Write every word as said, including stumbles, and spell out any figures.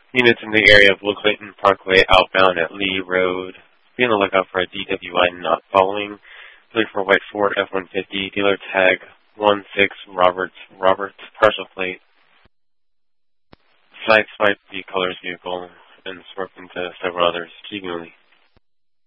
Units in the area of Will Clayton Parkway outbound at Lee Road. Be on the lookout for a D W I not following. Looking for a white Ford F one fifty. Dealer tag one six Roberts. Roberts. Partial plate. Sideswiped the colors vehicle and swerved into several others. Keep moving.